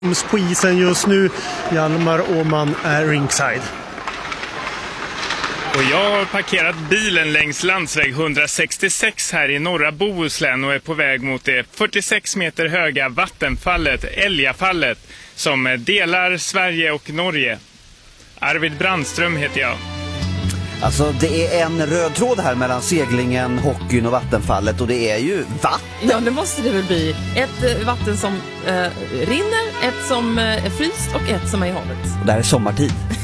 På isen just nu, Hjalmar Åman är ringside. Och jag har parkerat bilen längs landsväg 166 här i norra Bohuslän och är på väg mot det 46 meter höga vattenfallet, Älgafallet, som delar Sverige och Norge. Arvid Brandström heter jag. Alltså det är en röd tråd här mellan seglingen, hockeyn och vattenfallet, och det är ju vatten. Ja, det måste det väl bli. Ett vatten som rinner, ett som är fryst och ett som är i havet. Och det här är sommartid.